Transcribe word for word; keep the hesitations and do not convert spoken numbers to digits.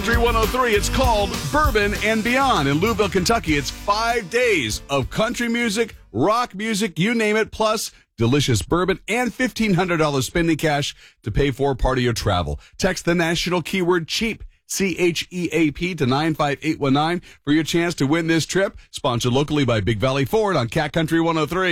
Country one oh three. It's called Bourbon and Beyond. In Louisville, Kentucky, it's five days of country music, rock music, you name it, plus delicious bourbon and fifteen hundred dollars spending cash to pay for part of your travel. Text the national keyword CHEAP, C H E A P, to nine five eight one nine for your chance to win this trip. Sponsored locally by Big Valley Ford on Cat Country one oh three.